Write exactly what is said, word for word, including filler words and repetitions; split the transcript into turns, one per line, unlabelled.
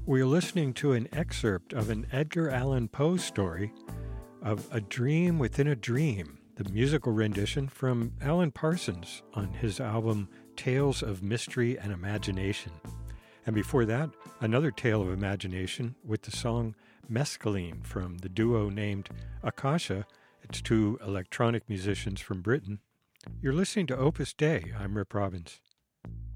We're listening to an excerpt of an Edgar Allan Poe story of A Dream Within a Dream, the musical rendition from Alan Parsons on his album Tales of Mystery and Imagination. And before that, another tale of imagination with the song Mescaline from the duo named Akasha. It's two electronic musicians from Britain. You're listening to Opus Dei. I'm Rip Robbins.